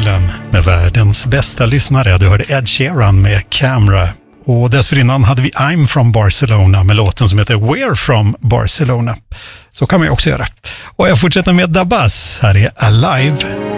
kanalen med världens bästa lyssnare. Du hörde Ed Sheeran med Camera. Och dessförinnan hade vi I'm from Barcelona med låten som heter We're from Barcelona. Så kan man ju också göra. Och jag fortsätter med Dabas. Här är Alive.